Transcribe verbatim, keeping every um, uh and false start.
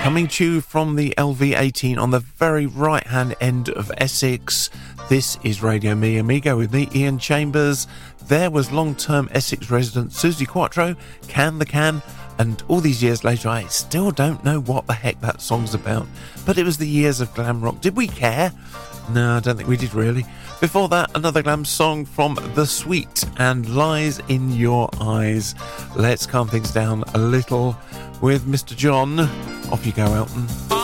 Coming to you from the L V eighteen on the very right-hand end of Essex. This is Radio Me Amigo with me, Ian Chambers. There was long-term Essex resident Suzi Quatro, Can the Can, and all these years later, I still don't know what the heck that song's about. But it was the years of glam rock. Did we care? No, I don't think we did really. Before that, another glam song from The Sweet and Lies in Your Eyes. Let's calm things down a little with Mister John. Off you go, Elton.